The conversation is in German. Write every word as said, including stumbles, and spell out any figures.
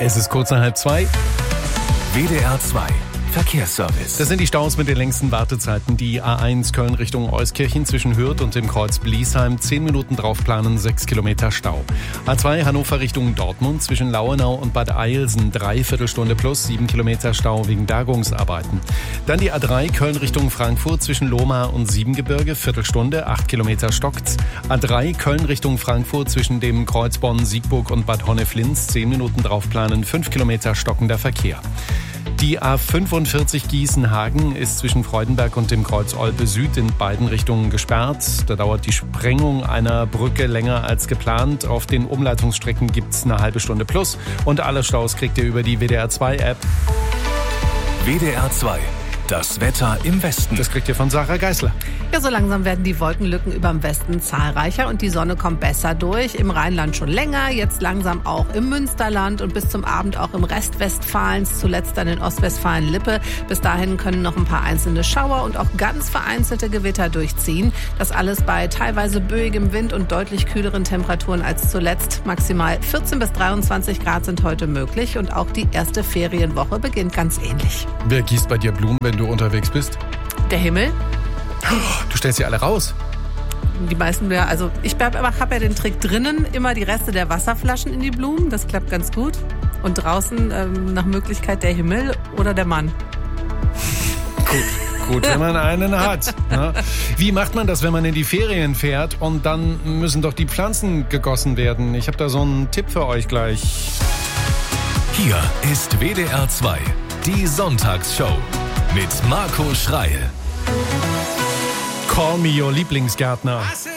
Es ist kurz nach halb zwei. W D R zwei Verkehrsservice. Das sind die Staus mit den längsten Wartezeiten. Die A eins Köln Richtung Euskirchen zwischen Hürth und dem Kreuz Bliesheim. zehn Minuten draufplanen, sechs Kilometer Stau. A zwei Hannover Richtung Dortmund zwischen Lauenau und Bad Eilsen. Dreiviertel Stunde plus, sieben Kilometer Stau wegen Bergungsarbeiten. Dann die A drei Köln Richtung Frankfurt zwischen Lohmar und Siebengebirge. Viertelstunde, acht Kilometer stockt's. A drei Köln Richtung Frankfurt zwischen dem Kreuz Bonn, Siegburg und Bad Honneflins. zehn Minuten draufplanen, fünf Kilometer stockender Verkehr. Die A fünfundvierzig Gießen-Hagen ist zwischen Freudenberg und dem Kreuz Olpe Süd in beiden Richtungen gesperrt. Da dauert die Sprengung einer Brücke länger als geplant. Auf den Umleitungsstrecken gibt's eine halbe Stunde plus. Und alle Staus kriegt ihr über die W D R zwei App. W D R zwei. Das Wetter im Westen. Das kriegt ihr von Sarah Geisler. Ja, so langsam werden die Wolkenlücken über dem Westen zahlreicher und die Sonne kommt besser durch. Im Rheinland schon länger, jetzt langsam auch im Münsterland und bis zum Abend auch im Rest Westfalens, zuletzt dann in Ostwestfalen-Lippe. Bis dahin können noch ein paar einzelne Schauer und auch ganz vereinzelte Gewitter durchziehen. Das alles bei teilweise böigem Wind und deutlich kühleren Temperaturen als zuletzt. Maximal vierzehn bis dreiundzwanzig Grad sind heute möglich und auch die erste Ferienwoche beginnt ganz ähnlich. Wer gießt bei dir Blumen, wenn du unterwegs bist? Der Himmel. Du stellst sie alle raus. Die meisten, ja, also ich habe hab ja den Trick drinnen, immer die Reste der Wasserflaschen in die Blumen. Das klappt ganz gut. Und draußen ähm, nach Möglichkeit der Himmel oder der Mann. Gut, gut, wenn man einen hat. Ne? Wie macht man das, wenn man in die Ferien fährt und dann müssen doch die Pflanzen gegossen werden? Ich habe da so einen Tipp für euch gleich. Hier ist W D R zwei, die Sonntagsshow mit Marco Schreil. Call me your Lieblingsgärtner.